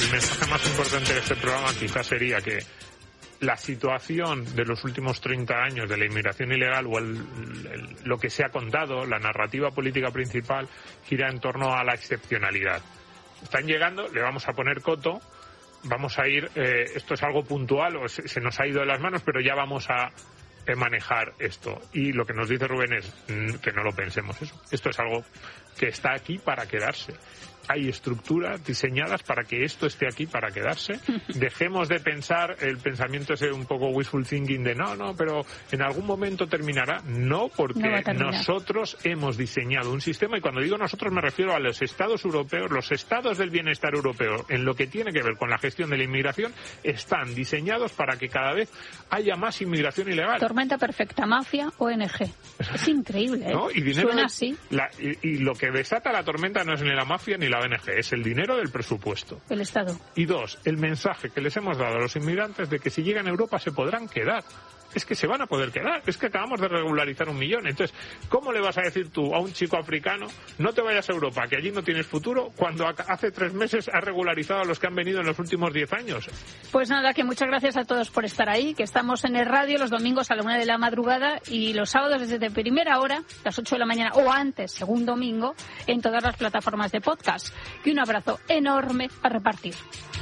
el mensaje más importante de este programa quizás sería que la situación de los últimos 30 años de la inmigración ilegal o lo que se ha contado, la narrativa política principal, gira en torno a la excepcionalidad. Están llegando, le vamos a poner coto, vamos a ir, esto es algo puntual, o se nos ha ido de las manos, pero ya vamos a manejar esto. Y lo que nos dice Rubén es que no lo pensemos eso. Esto es algo que está aquí para quedarse. Hay estructuras diseñadas para que esto esté aquí para quedarse. Dejemos de pensar el pensamiento ese un poco wishful thinking de no, pero en algún momento terminará. No, porque nosotros hemos diseñado un sistema, y cuando digo nosotros me refiero a los estados europeos, los estados del bienestar europeo, en lo que tiene que ver con la gestión de la inmigración, están diseñados para que cada vez haya más inmigración ilegal. Tormenta perfecta, mafia, ONG. Es increíble, ¿eh? ¿No? Y dinero suena así. Y lo que desata la tormenta no es ni la mafia ni la ONG, es el dinero del presupuesto. El Estado. Y dos, el mensaje que les hemos dado a los inmigrantes de que si llegan a Europa se podrán quedar. Es que se van a poder quedar, es que acabamos de regularizar 1 millón. Entonces, ¿cómo le vas a decir tú a un chico africano, no te vayas a Europa, que allí no tienes futuro, cuando hace 3 meses has regularizado a los que han venido en los últimos 10 años? Pues nada, que muchas gracias a todos por estar ahí, que estamos en el radio los domingos a la 1 de la madrugada y los sábados desde primera hora, las 8 de la mañana o antes, según domingo, en todas las plataformas de podcast. Y un abrazo enorme a repartir.